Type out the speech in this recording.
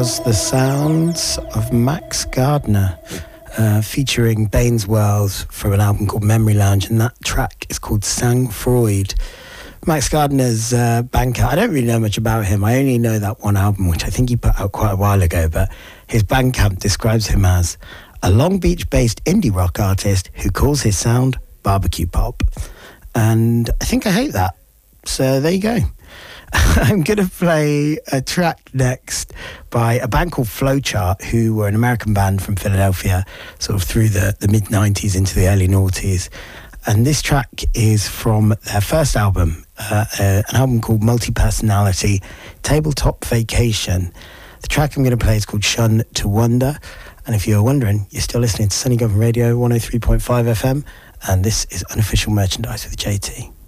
The sounds of Max Gardner featuring Baines Wells from an album called Memory Lounge, and that track is called Sang Freud. Max Gardner's Bandcamp, I don't really know much about him. I only know that one album, which I think he put out quite a while ago, but his Bandcamp describes him as a Long Beach-based indie rock artist who calls his sound barbecue pop. And I think I hate that. So there you go. I'm going to play a track next by a band called Flowchart, who were an American band from Philadelphia, sort of through the mid-90s into the early noughties. And this track is from their first album, an album called Multi-Personality, Tabletop Vacation. The track I'm going to play is called Shun to Wonder. And if you're wondering, you're still listening to Sunny Government Radio 103.5 FM, and this is Unofficial Merchandise with JT.